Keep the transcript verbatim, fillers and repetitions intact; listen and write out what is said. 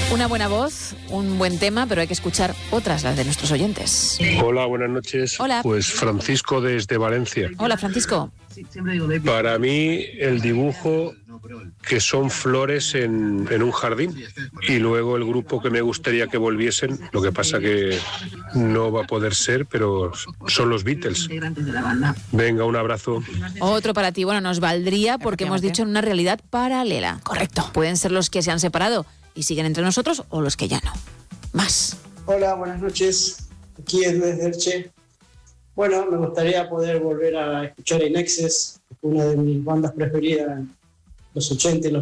Una buena voz, un buen tema, pero hay que escuchar otras, las de nuestros oyentes. Hola, buenas noches. Hola. Pues Francisco desde Valencia. Hola, Francisco. Para mí, el dibujo que son flores en, en un jardín, y luego el grupo que me gustaría que volviesen, lo que pasa que no va a poder ser, pero son los Beatles. Venga, un abrazo. Otro para ti. Bueno, nos valdría porque hemos dicho en una realidad paralela. Correcto. Pueden ser los que se han separado y siguen entre nosotros o los que ya no. Más. Hola, buenas noches. Aquí es desde Elche. Bueno, me gustaría poder volver a escuchar In Excess, una de mis bandas preferidas en los ochenta y los